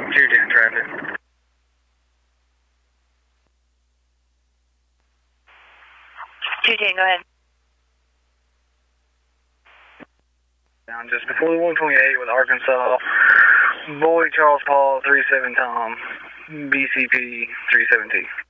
Cheer down traffic. Cheer, go ahead. Down just before the 128 with Arkansas. Boy Charles Paul 37 Tom. BCP 37T.